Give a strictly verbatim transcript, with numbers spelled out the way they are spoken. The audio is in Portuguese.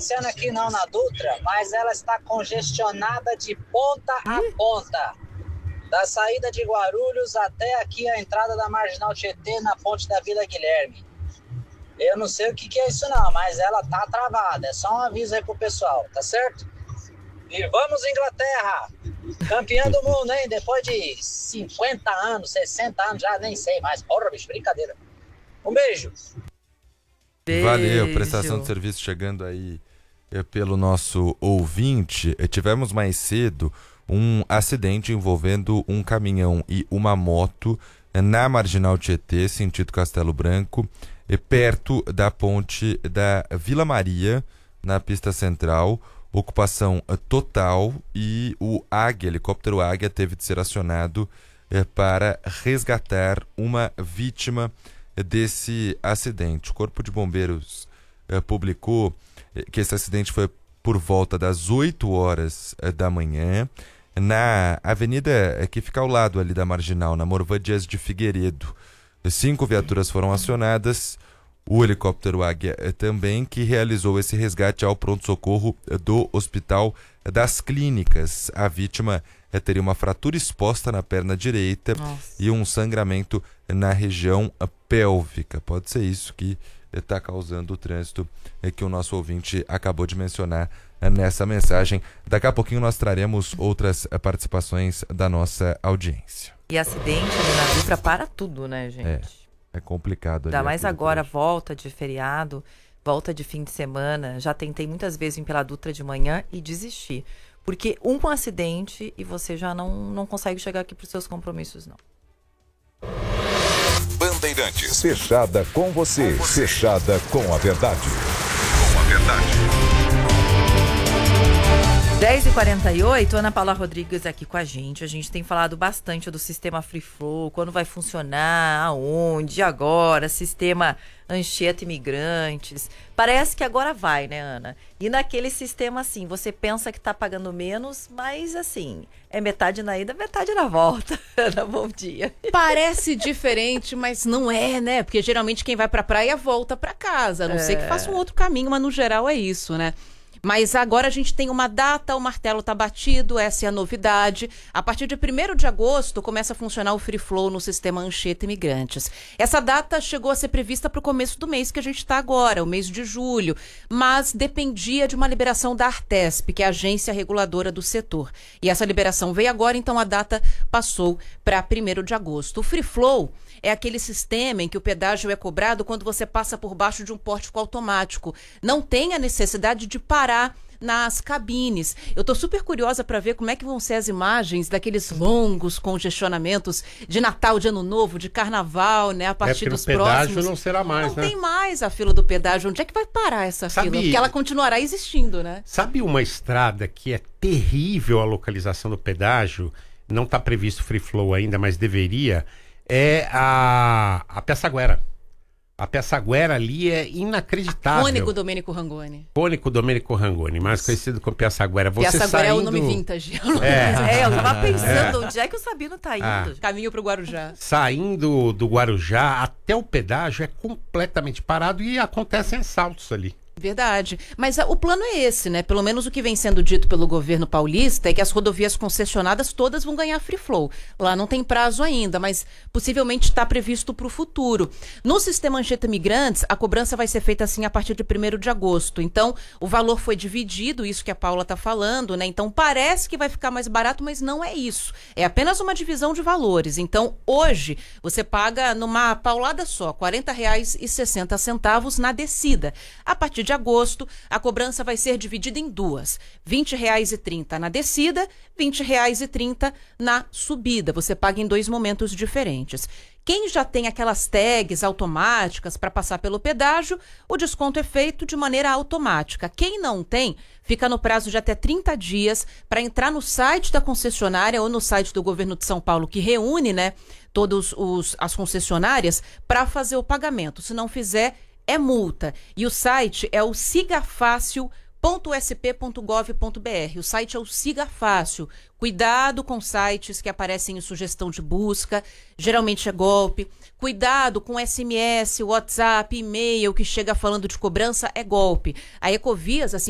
acontecendo aqui não na Dutra, mas ela está congestionada de ponta a ponta. Da saída de Guarulhos até aqui a entrada da Marginal Tietê na ponte da Vila Guilherme. Eu não sei o que, que é isso não, mas ela tá travada. É só um aviso aí pro pessoal, tá certo? E vamos Inglaterra! Campeã do mundo, hein? Depois de cinquenta anos, sessenta anos, já nem sei mais. Porra, bicho, brincadeira. Um beijo. Beijo. Valeu, prestação de serviço chegando aí é, pelo nosso ouvinte. É, tivemos mais cedo um acidente envolvendo um caminhão e uma moto é, na Marginal Tietê, sentido Castelo Branco, é, perto da ponte da Vila Maria, na pista central. Ocupação é, total, e o Águia, helicóptero Águia, teve de ser acionado é, para resgatar uma vítima desse acidente. O Corpo de Bombeiros eh, publicou eh, que esse acidente foi por volta das oito horas eh, da manhã, na avenida eh, que fica ao lado ali da Marginal, na Morvan Dias de Figueiredo. Cinco viaturas foram acionadas, o helicóptero Águia eh, também, que realizou esse resgate ao pronto-socorro eh, do Hospital das Clínicas. A vítima eh, teria uma fratura exposta na perna direita. Nossa. E um sangramento na região pélvica. Pode ser isso que está causando o trânsito que o nosso ouvinte acabou de mencionar nessa mensagem. Daqui a pouquinho nós traremos outras participações da nossa audiência. E acidente ali na Dutra para tudo, né, gente? É, é complicado. Ainda mais agora, volta de feriado, volta de fim de semana. Já tentei muitas vezes ir pela Dutra de manhã e desisti. Porque um acidente e você já não, não consegue chegar aqui para os seus compromissos, não. Bandeirantes. Fechada com você. Fechada com a verdade. Com a verdade. dez e quarenta e oito, Ana Paula Rodrigues aqui com a gente. A gente tem falado bastante do sistema Free Flow, quando vai funcionar, aonde, agora, sistema Anchieta Imigrantes. Parece que agora vai, né, Ana? E naquele sistema, assim, você pensa que tá pagando menos, mas, assim, é metade na ida, metade na volta. Ana, bom dia. Parece diferente, mas não é, né? Porque geralmente quem vai pra praia volta pra casa. A não é. ser que faça um outro caminho, mas no geral é isso, né? Mas agora a gente tem uma data, o martelo está batido, essa é a novidade. A partir de primeiro de agosto começa a funcionar o Free Flow no sistema Anchieta Imigrantes. Essa data chegou a ser prevista para o começo do mês que a gente está agora, o mês de julho, mas dependia de uma liberação da Artesp, que é a agência reguladora do setor. E essa liberação veio agora, então a data passou para primeiro de agosto. O Free Flow é aquele sistema em que o pedágio é cobrado quando você passa por baixo de um pórtico automático. Não tem a necessidade de parar nas cabines. Eu tô super curiosa para ver como é que vão ser as imagens daqueles longos congestionamentos de Natal, de Ano Novo, de Carnaval, né? A partir é dos pedágio próximos. Não será mais, não né? Não tem mais a fila do pedágio. Onde é que vai parar essa Sabe, fila? Porque ela continuará existindo, né? Sabe uma estrada que é terrível a localização do pedágio? Não está previsto Free Flow ainda, mas deveria. É a, a Piaçaguera. A Piaçaguera ali é inacreditável. Cônico Domênico Rangoni. Cônico Domênico Rangoni, mais conhecido como Piaçaguera. Você Piaçaguera saindo... é o nome vintage. É, é eu tava pensando, é. onde é que o Sabino tá indo? Ah. Caminho pro Guarujá. Saindo do Guarujá até o pedágio é completamente parado e acontecem assaltos ali. Verdade. Mas a, o plano é esse, né? Pelo menos o que vem sendo dito pelo governo paulista é que as rodovias concessionadas todas vão ganhar Free Flow. Lá não tem prazo ainda, mas possivelmente está previsto para o futuro. No sistema Anchieta Imigrantes, a cobrança vai ser feita assim a partir de primeiro de agosto. Então, o valor foi dividido, isso que a Paula está falando, né? Então, parece que vai ficar mais barato, mas não é isso. É apenas uma divisão de valores. Então, hoje, você paga numa paulada só, quarenta reais e sessenta centavos na descida. A partir de agosto, a cobrança vai ser dividida em duas. vinte reais e trinta na descida, vinte reais e trinta na subida. Você paga em dois momentos diferentes. Quem já tem aquelas tags automáticas para passar pelo pedágio, o desconto é feito de maneira automática. Quem não tem, fica no prazo de até trinta dias para entrar no site da concessionária ou no site do governo de São Paulo, que reúne, né, todas as concessionárias, para fazer o pagamento. Se não fizer, é multa. E o site é o sigafácil ponto s p ponto gov ponto b r. O site é o Siga Fácil. Cuidado com sites que aparecem em sugestão de busca, geralmente é golpe. Cuidado com S M S, WhatsApp, e-mail que chega falando de cobrança, é golpe. A Ecovias, assim